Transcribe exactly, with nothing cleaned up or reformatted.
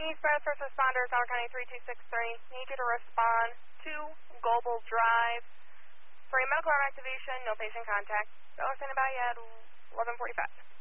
Eastbound first responders, Howard County three two six three. Need you to respond to Global Drive for a medical arm activation, no patient contact. They'll send by at eleven forty-five.